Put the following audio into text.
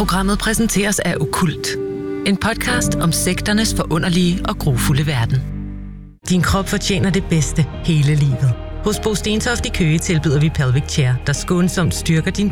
Programmet præsenteres af Okkult. En podcast om sekternes forunderlige og grufulde verden. Din krop fortjener det bedste hele livet. Hos Bo Stentoft i Køge tilbyder vi Pelvic Chair, der skånsomt styrker din